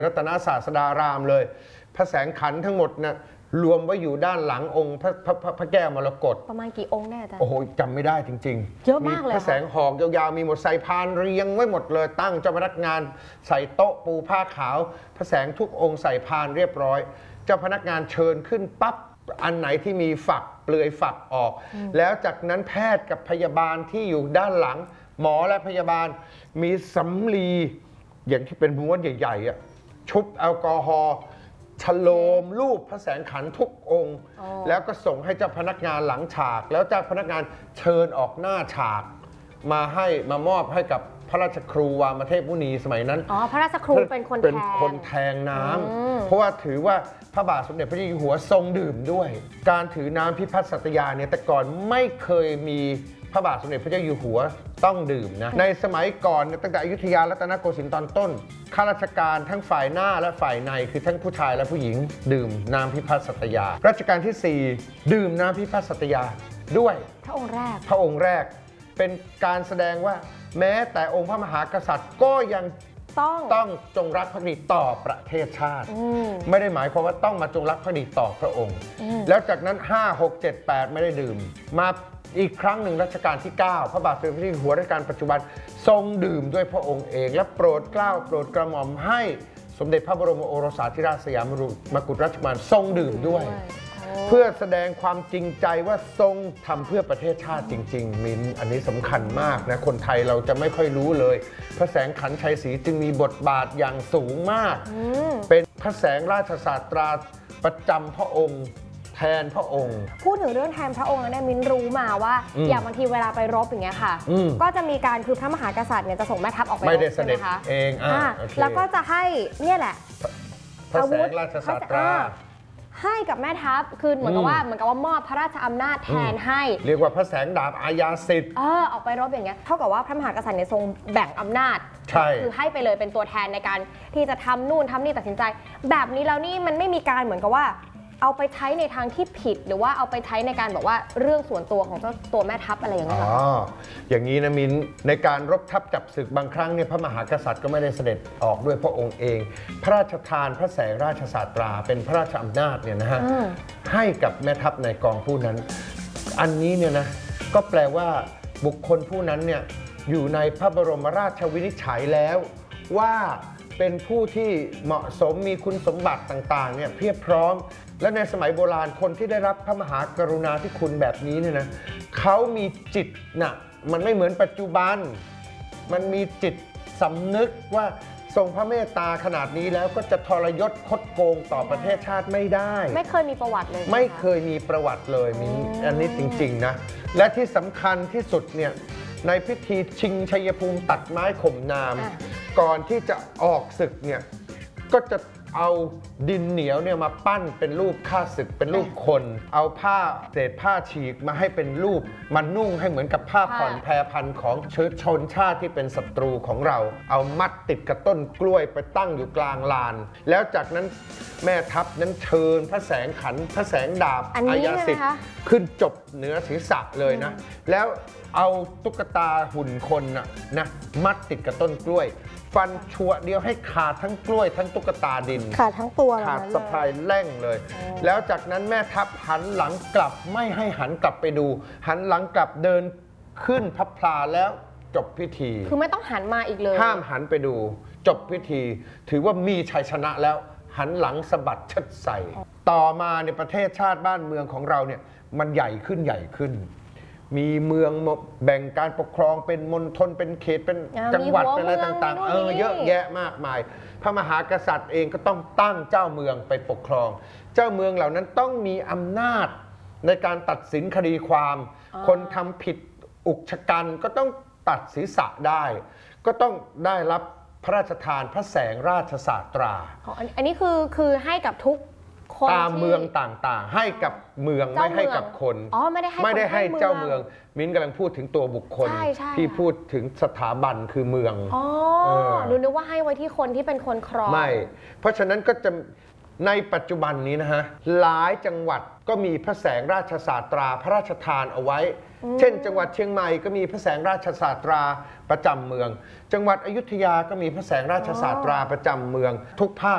รัตนศาสดารามเลยพระแสงขันทั้งหมดนะรวมไว้อยู่ด้านหลังองค์พระแก้วมรกตประมาณกี่องค์แน่จ๊ะโอ้โหจำไม่ได้จริงๆเยอะมากเลยพระแสงหอกยาวๆมีหมดใส่พานเรียงไว้หมดเลยตั้งเจ้าพนักงานใส่โต๊ะปูผ้าขาวพระแสงทุกองค์ใส่พานเรียบร้อยเจ้าพนักงานเชิญขึ้นปั๊บอันไหนที่มีฝักเปลือยฝักออกแล้วจากนั้นแพทย์กับพยาบาลที่อยู่ด้านหลังหมอและพยาบาลมีสำลีอย่างที่เป็นม้วนใหญ่ๆชุบแอลกอฮอล์ฉโลมรูปพระแสงขันทุกองค์แล้วก็ส่งให้เจ้าพนักงานหลังฉากแล้วเจ้าพนักงานเชิญออกหน้าฉากมามอบให้กับพระราชครูวามเทพมุนีสมัยนั้นพระราชครูเป็นคนแทงน้ำเพราะว่าถือว่าพระบาทสมเด็จพระเจ้าอยู่หัวทรงดื่มด้วยการถือน้ำพิพัฒน์สัตยาเนี่ยแต่ก่อนไม่เคยมีพระบาทสมเด็จพระเจ้าอยู่หัวต้องดื่มนะในสมัยก่อนตั้งแต่อยุธยารัตนโกสินทร์ตอนต้นข้าราชการทั้งฝ่ายหน้าและฝ่ายในคือทั้งผู้ชายและผู้หญิงดื่มน้ำพิพัฒน์สัตยารัชกาลที่4ดื่มน้ำพิพัฒน์สัตยาด้วยพระองค์แรกเป็นการแสดงว่าแม้แต่องค์พระมหากษัตริย์ก็ยังต้องจงรักภักดีต่อประเทศชาติไม่ได้หมายความว่าต้องมาจงรักภักดีต่อพระองค์แล้วจากนั้น5 6 7 8ไม่ได้ดื่มมาอีกครั้งหนึ่งรัชกาลที่9พระบาทสมเด็จพระเจ้าอยู่หัวรัชกาลปัจจุบันทรงดื่มด้วยพระองค์เองและโปรดเกล้าโปรดกระหม่อมให้สมเด็จพระบรมโอรสาธิราชสยามกุฎราชกุมารทรงดื่มด้วยเพื่อแสดงความจริงใจว่าทรงทำเพื่อประเทศชาติจริงๆมิ้นอันนี้สำคัญมากนะคนไทยเราจะไม่ค่อยรู้เลยพระแสงขันชัยศรีจึงมีบทบาทอย่างสูงมากเป็นพระแสงราชศาสตราประจำพระองค์แทนพระองค์พูดถึงเรื่องแทนพระองค์แล้วเนี่ยมิ้นรู้มาว่าอย่างบางทีเวลาไปรบอย่างเงี้ยค่ะก็จะมีการคือพระมหากษัตริย์เนี่ยจะส่งแม่ทัพออกไปรบไม่ได้เสด็จเองแล้วก็จะให้เนี่ยแหละพระแสงราชศาสตราให้กับแม่ทัพคือเหมือนกับว่ามอบพระราชอำนาจแทนให้เรียกว่าพระแสงดาบอาญาสิทธิ์ออกไปรบอย่างเงี้ยเท่ากับว่าพระมหากษัตริย์เนี่ยทรงแบ่งอำนาจคือให้ไปเลยเป็นตัวแทนในการที่จะทำนู่นทำนี่ตัดสินใจแบบนี้แล้วนี่มันไม่มีการเหมือนกับว่าเอาไปใช้ในทางที่ผิดหรือว่าเอาไปใช้ในการบอกว่าเรื่องส่วนตัวของตัวแม่ทัพอะไรอย่างเงี้ยอย่างนี้นะมิ้นในการรบทัพจับศึกบางครั้งเนี่ยพระมหากษัตริย์ก็ไม่ได้เสด็จออกด้วยพระองค์เองพระราชทานพระแสงราชศาสตราเป็นพระราชอำนาจเนี่ยนะฮะให้กับแม่ทัพในกองผู้นั้นอันนี้เนี่ยนะก็แปลว่าบุคคลผู้นั้นเนี่ยอยู่ในพระบรมราชวินิจฉัยแล้วว่าเป็นผู้ที่เหมาะสมมีคุณสมบัติต่างๆเนี่ยเพียบพร้อมและในสมัยโบราณคนที่ได้รับพระมหากรุณาธิคุณแบบนี้เนี่ยนะเขามีจิตนะมันไม่เหมือนปัจจุบันมันมีจิตสำนึกว่าทรงพระเมตตาขนาดนี้แล้วก็จะทรยศคดโกงต่อประเทศชาติไม่ได้ไม่เคยมีประวัติเลยไม่เคยมีประวัติเลยมีอันนี้จริงๆนะและที่สำคัญที่สุดเนี่ยในพิธีชิงชัยภูมิตัดไม้ข่มนามก่อนที่จะออกศึกเนี่ยก็จะเอาดินเหนียวเนี่ยมาปั้นเป็นรูปข้าศึกเป็นรูปคนเอาผ้าเศษผ้าฉีกมาให้เป็นรูปมันนุ่งให้เหมือนกับผ้าผ่อนแพรพันของเชื้อชนชาติที่เป็นศัตรูของเราเอามัดติดกับต้นกล้วยไปตั้งอยู่กลางลานแล้วจากนั้นแม่ทัพนั้นเชิญพระแสงขันพระแสงดาบอาญาสิทธิ์ขึ้นจบเหนือศีรษะเลยนะแล้วเอาตุ๊กตาหุ่นคนนะมัดติดกับต้นกล้วยฟันชัวเดียวให้ขาดทั้งกล้วยทั้งตุ๊กตาดินขาดทั้งตัวขาดสะพายแล่งเลยแล้วจากนั้นแม่ทัพหันหลังกลับไม่ให้หันกลับไปดูหันหลังกลับเดินขึ้นพับพลาแล้วจบพิธีคือไม่ต้องหันมาอีกเลยห้ามหันไปดูจบพิธีถือว่ามีชัยชนะแล้วหันหลังสะบัดเชิดใส่ต่อมาในประเทศชาติบ้านเมืองของเราเนี่ยมันใหญ่ขึ้นมีเมืองแบ่งการปกครองเป็นมณฑลเป็นเขตเป็นจังหวัดเป็นอะไรต่างๆเยอะแยะมากมายพระมหากษัตริย์เองก็ต้องตั้งเจ้าเมืองไปปกครองเจ้าเมืองเหล่านั้นต้องมีอำนาจในการตัดสินคดีความคนทำผิดอุกชะกันก็ต้องตัดศีรษะได้ก็ต้องได้รับพระราชทานพระแสงราชศาสตราอันนี้คือให้กับทุกตามเมืองต่างๆให้กับเมืองไม่ให้กับคนไม่ได้ให้เจ้าเมืองมิ้นกำลังพูดถึงตัวบุคคลที่พูดถึงสถาบันคือเมืองรู้นึกว่าให้ไว้ที่คนที่เป็นคนครองไม่เพราะฉะนั้นก็จะในปัจจุบันนี้นะฮะหลายจังหวัดก็มีพระแสงราชศาสตราพระราชทานเอาไว้เช่นจังหวัดเชียงใหม่ก็มีพระแสงราชศาสตราประจำเมืองจังหวัดอยุธยาก็มีพระแสงราชศาสตราประจำเมืองทุกภาค